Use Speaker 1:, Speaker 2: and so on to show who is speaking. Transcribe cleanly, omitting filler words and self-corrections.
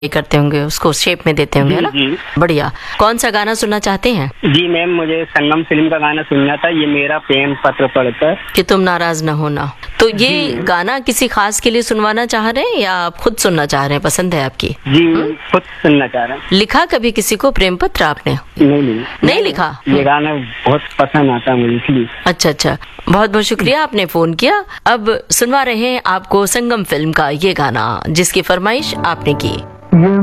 Speaker 1: करते होंगे, उसको शेप में देते होंगे, है ना?
Speaker 2: जी।
Speaker 1: बढ़िया। कौन सा गाना सुनना चाहते हैं?
Speaker 2: जी मैम, मुझे संगम फिल्म का गाना सुनना था, ये मेरा प्रेम पत्र पढ़कर।
Speaker 1: कि तुम नाराज न होना। तो ये
Speaker 2: जी।
Speaker 1: गाना किसी खास के लिए सुनवाना चाह रहे हैं या आप खुद सुनना चाह रहे हैं? पसंद है आपकी?
Speaker 2: जी खुद सुनना चाह रहा हूँ।
Speaker 1: लिखा कभी किसी को प्रेम पत्र आपने? नहीं लिखा?
Speaker 2: ये गाना बहुत पसंद आता है मुझे, इसलिए।
Speaker 1: अच्छा अच्छा, बहुत बहुत शुक्रिया आपने फोन किया। अब सुनवा रहे हैं आपको संगम फिल्म का ये गाना जिसकी फरमाइश आपने की।